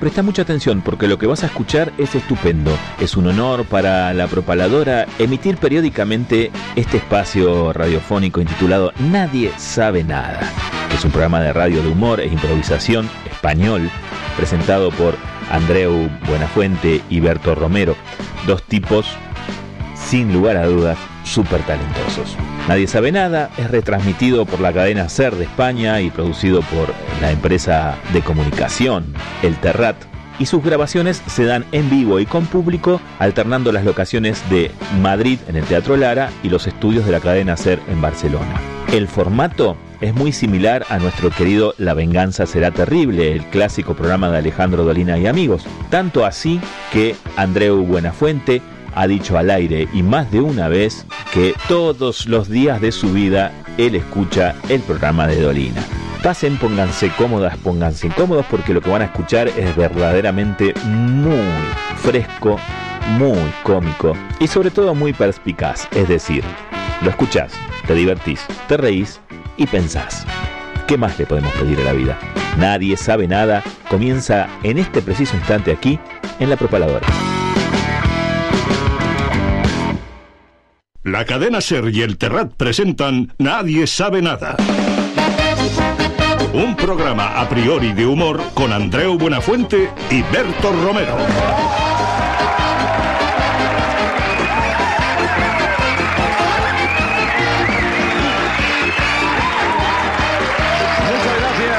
presta mucha atención porque lo que vas a escuchar es estupendo. Es un honor para la propaladora emitir periódicamente este espacio radiofónico intitulado Nadie sabe nada, que es un programa de radio de humor e improvisación español, presentado por Andreu Buenafuente y Berto Romero, dos tipos, sin lugar a dudas, súper talentosos. Nadie sabe nada es retransmitido por la cadena SER de España y producido por la empresa de comunicación El Terrat, y sus grabaciones se dan en vivo y con público, alternando las locaciones de Madrid en el Teatro Lara y los estudios de la cadena SER en Barcelona. El formato es muy similar a nuestro querido La venganza será terrible, el clásico programa de Alejandro Dolina y amigos, tanto así que Andreu Buenafuente ha dicho al aire y más de una vez que todos los días de su vida él escucha el programa de Dolina. Pasen, pónganse cómodas, pónganse incómodos, porque lo que van a escuchar es verdaderamente muy fresco, muy cómico y sobre todo muy perspicaz. Es decir, lo escuchás, te divertís, te reís y pensás. ¿Qué más le podemos pedir a la vida? Nadie sabe nada. Comienza en este preciso instante aquí en La Propaladora. La cadena SER y El Terrat presentan Nadie sabe nada. Un programa a priori de humor con Andreu Buenafuente y Berto Romero. Muchas gracias.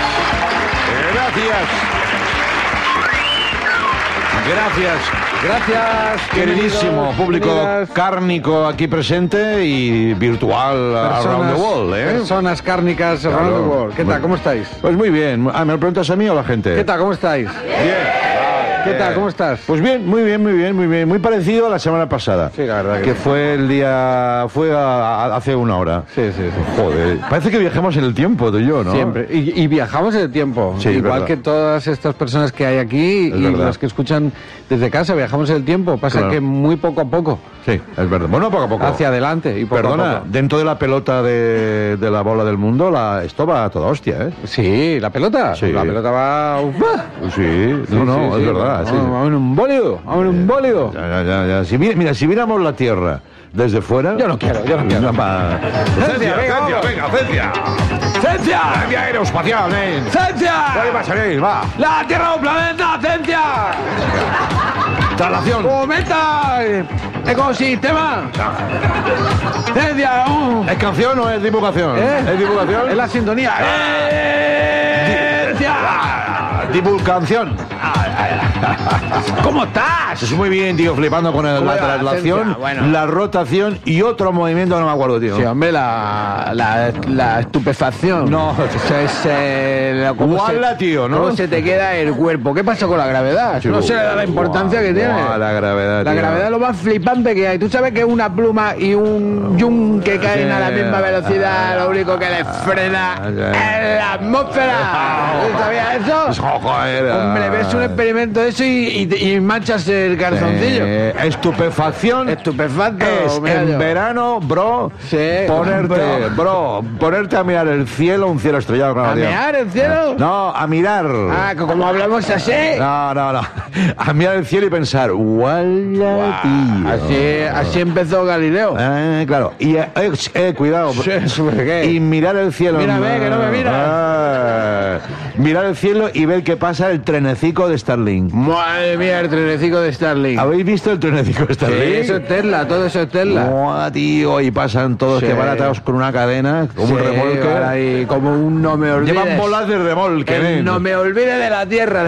Gracias, queridísimo público cárnico aquí presente y virtual around the world, ¿eh? Personas cárnicas around the world. ¿Qué tal? ¿Cómo estáis? Pues muy bien. ¿Me lo preguntas a mí o a la gente? ¿Qué tal? ¿Cómo estáis? Bien. ¿Qué tal? ¿Cómo estás? Pues bien, muy bien. Muy parecido a la semana pasada. Sí, la verdad que fue el día... Fue hace una hora. Sí. Joder. Parece que viajamos en el tiempo, tú y yo, ¿no? Siempre. Y viajamos en el tiempo. Sí, igual que todas estas personas que hay aquí y las que escuchan desde casa, viajamos en el tiempo. Pasa que muy poco a poco. Sí, es verdad. Bueno, poco a poco. Hacia adelante y poco a poco. Dentro de la pelota de la bola del mundo, esto va a toda hostia, ¿eh? Sí, la pelota. Sí. La pelota va... Sí, es verdad. Vamos en un bólido. Ya. Si miramos la Tierra desde fuera... Yo no quiero. Cencia. Cencia aeroespacial, ¡Cencia! ¿Qué va a salir? Va. ¡La Tierra es un planeta, Cencia! Traslación. ¡Cometa! ¡Ecosistema! ¡Cencia! ¿Es canción o es divulgación? ¿Es divulgación? Es la sintonía. ¡Cencia! Divulgación. ¿Cómo estás? Pues muy bien, tío, flipando con la traslación, la rotación y otro movimiento, no me acuerdo, tío. Sí, hombre, la estupefacción. No, eso es... tío, ¿no? ¿Cómo se te queda el cuerpo? ¿Qué pasa con la gravedad? Sí, No se le da la importancia que tiene. La gravedad, La gravedad es lo más flipante que hay. ¿Tú sabes que una pluma y un yunque caen a la misma velocidad, lo único que les frena es la atmósfera? ¿Tú sabías eso? Hombre, ves un experimento de eso y manchas el calzoncillo. Estupefacción. Estupefacto. Es en verano, bro, ponerte a mirar el cielo, un cielo estrellado. ¿A mirar el cielo? No, a mirar. Ah, como hablamos así. No. A mirar el cielo y pensar, ¡wala, tío! Así empezó Galileo. Claro. Y cuidado. Y mirar el cielo. Mírame, que no me miras. Mirar el cielo y ver qué pasa el trenecico de Starlink. Madre mía, el trenecico de Starlink. ¿Habéis visto el trenecico de Starlink? Sí, eso es Tesla, todo eso es Tesla. Buah, tío, y pasan todos que van atados con una cadena, como un remolque. Como un no me olvides. Llevan bolas de remolque, No me olvide de la Tierra.